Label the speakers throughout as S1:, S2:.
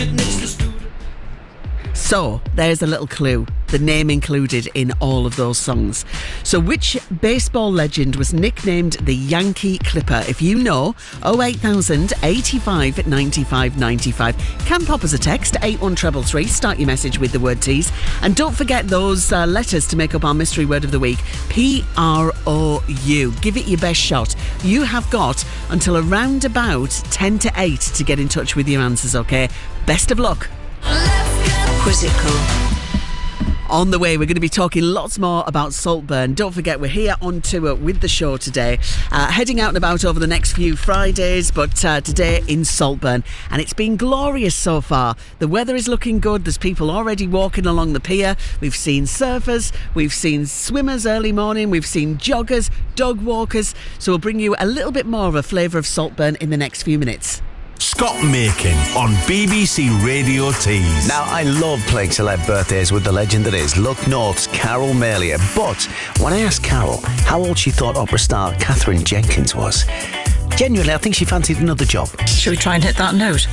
S1: So, there's a little clue. The name included in all of those songs. So which baseball legend was nicknamed the Yankee Clipper? If you know, 08000 85 95 95. Can pop us a text, 81333. Start your message with the word tease. And don't forget those letters to make up our mystery word of the week. P-R-O-U. Give it your best shot. You have got until around about 10 to 8 to get in touch with your answers, okay? Best of luck.
S2: Quizzical.
S1: On the way, we're going to be talking lots more about Saltburn. Don't forget, we're here on tour with the show today, heading out and about over the next few Fridays, but today in Saltburn. And it's been glorious so far. The weather is looking good. There's people already walking along the pier. We've seen surfers, we've seen swimmers early morning, we've seen joggers, dog walkers. So we'll bring you a little bit more of a flavour of Saltburn in the next few minutes.
S3: Scott Making on BBC Radio Tees.
S4: Now, I love playing celeb birthdays with the legend that is Look North's Carol Malia. But when I asked Carol how old she thought opera star Catherine Jenkins was, genuinely, I think she fancied another job.
S2: Should we try and hit that note?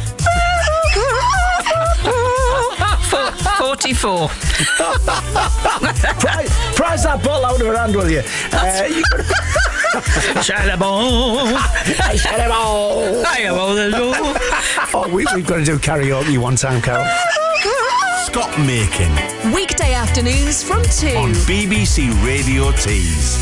S2: 44.
S4: Prize that ball out of her hand, will you? Oh, we've got to do karaoke one time, Carol.
S3: Scott Making
S5: Weekday afternoons from 2
S3: on BBC Radio Tees.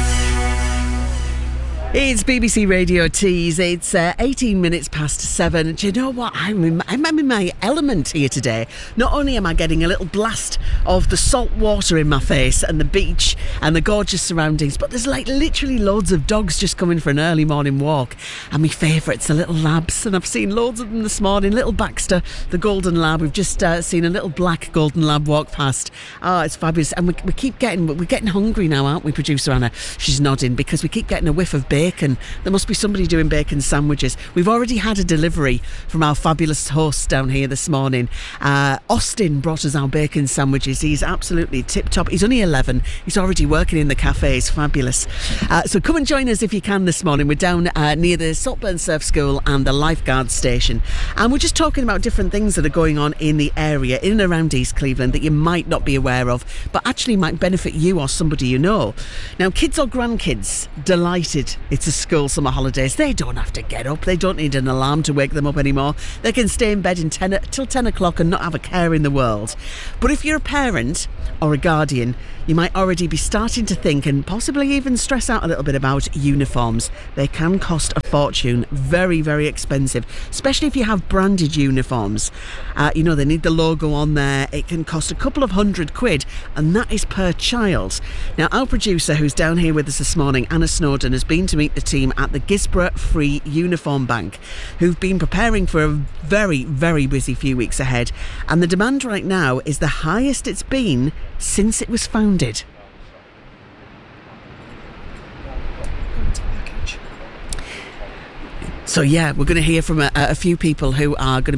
S1: It's BBC Radio Tees. It's 18 minutes past 7. Do you know what? I'm in my element here today. Not only am I getting a little blast of the salt water in my face and the beach and the gorgeous surroundings, but there's like literally loads of dogs just coming for an early morning walk. And my favourites, the little labs, and I've seen loads of them this morning. Little Baxter, the golden lab. We've just seen a little black golden lab walk past. Oh, it's fabulous. And we're getting hungry now, aren't we, producer Anna? She's nodding because we keep getting a whiff of bacon. There must be somebody doing bacon sandwiches. We've already had a delivery from our fabulous host down here this morning. Austin brought us our bacon sandwiches. He's absolutely tip-top. He's only 11. He's already working in the cafe. It's fabulous. So come and join us if you can this morning. We're down near the Saltburn Surf School and the Lifeguard Station. And we're just talking about different things that are going on in the area, in and around East Cleveland, that you might not be aware of, but actually might benefit you or somebody you know. Now, kids or grandkids, delighted it's a school summer holidays. They don't have to get up. They don't need an alarm to wake them up anymore. They can stay in bed till 10 o'clock and not have a care in the world. But if you're a parent or a guardian, you might already be starting to think and possibly even stress out a little bit about uniforms. They can cost a fortune. Very, very expensive, especially if you have branded uniforms. They need the logo on there. It can cost a couple of £100, and that is per child. Now, our producer, who's down here with us this morning, Anna Snowden, has been to meet the team at the Gisborough Free Uniform Bank, who've been preparing for a very, very busy few weeks ahead. And the demand right now is the highest it's been since it was founded. So yeah, we're going to hear from a few people who are going to